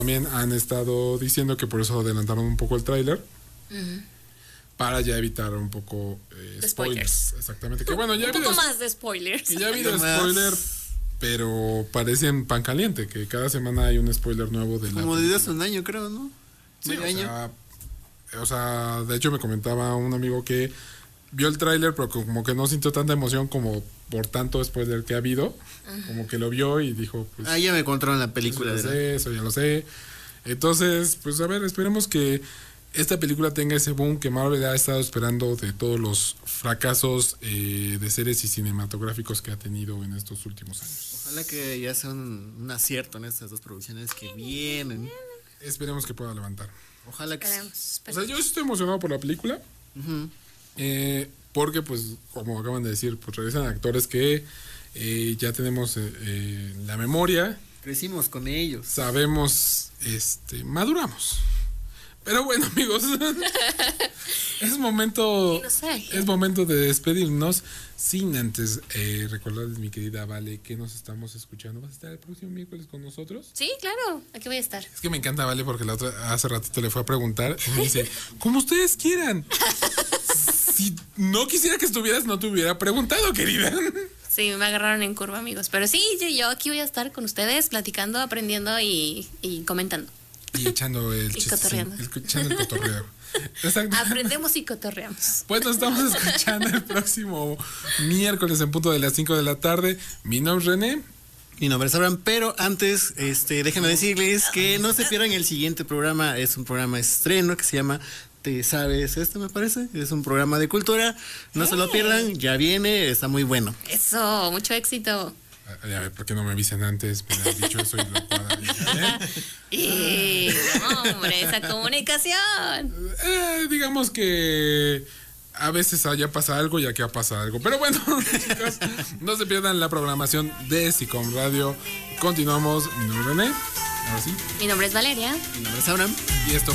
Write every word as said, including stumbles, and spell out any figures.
también han estado diciendo que por eso adelantaron un poco el tráiler. Uh-huh. Para ya evitar un poco eh, spoilers. spoilers. Exactamente. Que bueno, ya un poco habido, más de spoilers. Que ya ha habido spoiler, pero parecen pan caliente, que cada semana hay un spoiler nuevo de la Como desde hace un año, creo, ¿no? Sí, o año. Sea, o sea, de hecho me comentaba un amigo que vio el tráiler, pero como que no sintió tanta emoción como por tanto spoiler que ha habido. Uh-huh. Como que lo vio y dijo, pues... Ah, ya me contaron la película. Eso, de eso ya lo sé. Entonces, pues a ver, esperemos que esta película tenga ese boom que Marvel ha estado esperando de todos los fracasos eh, de series y cinematográficos que ha tenido en estos últimos años. Ojalá que ya sea un, un acierto en estas dos producciones que vienen. Esperemos que pueda levantar. Ojalá que esperemos, esperemos. O sea, yo estoy emocionado por la película. Uh-huh. eh, porque, pues, como acaban de decir, pues regresan actores que eh, ya tenemos eh, eh, la memoria. Crecimos con ellos. Sabemos, este, maduramos. Pero bueno, amigos, es momento es momento de despedirnos sin antes eh, recordarles, mi querida Vale, que nos estamos escuchando. ¿Vas a estar el próximo miércoles con nosotros? Sí, claro, aquí voy a estar. Es que me encanta Vale porque la otra hace ratito le fue a preguntar y me dice, como ustedes quieran. Si no quisiera que estuvieras, no te hubiera preguntado, querida. Sí, me agarraron en curva, amigos. Pero sí, yo, yo aquí voy a estar con ustedes platicando, aprendiendo y, y comentando. Y echando el y cotorreando. El, echando el cotorreo. Aprendemos y cotorreamos. Pues nos estamos escuchando el próximo miércoles en punto de las cinco de la tarde. Mi nombre es René. Mi nombre es Abraham, pero antes, este, déjenme decirles que no se pierdan el siguiente programa. Es un programa estreno que se llama ¿Te sabes esto, me parece? Es un programa de cultura. No hey. se lo pierdan, ya viene, está muy bueno. Eso, mucho éxito. A ver, ¿por qué no me avisen antes? Me han dicho eso y lo cuadran, ¿eh? Y, hombre, esa comunicación. Eh, digamos que a veces ya pasa algo y aquí pasa algo. Pero bueno, chicos, no se pierdan la programación de SICOM Radio. Continuamos. Mi nombre es René. Ahora sí. Mi nombre es Valeria. Mi nombre es Abraham. Y esto